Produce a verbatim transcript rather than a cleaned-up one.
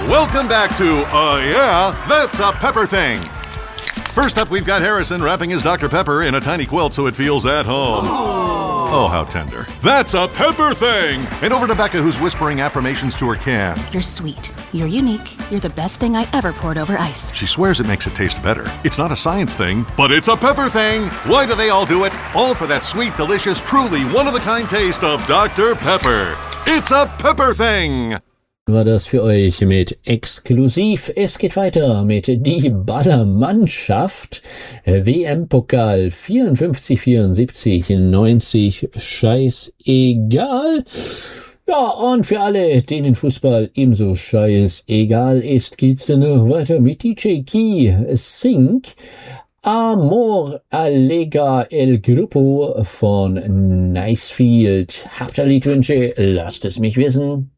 Welcome back to, uh, yeah, That's a Pepper Thing. First up, we've got Harrison wrapping his Doctor Pepper in a tiny quilt so it feels at home. Oh, how tender. That's a Pepper Thing! And over to Becca, who's whispering affirmations to her can. You're sweet. You're unique. You're the best thing I ever poured over ice. She swears it makes it taste better. It's not a science thing, but it's a Pepper Thing! Why do they all do it? All for that sweet, delicious, truly one-of-a-kind taste of Doctor Pepper. It's a Pepper Thing! War das für euch mit Exklusiv. Es geht weiter mit Die Ballermannschaft. W M-Pokal vierundfünfzig, vierundsiebzig, neunzig, scheißegal. Ja, und für alle, denen Fußball ebenso scheißegal ist, geht's dann noch weiter mit D J Key Sync. Amor Allega El Grupo von Nicefield. Habt ihr Liedwünsche? Lasst es mich wissen.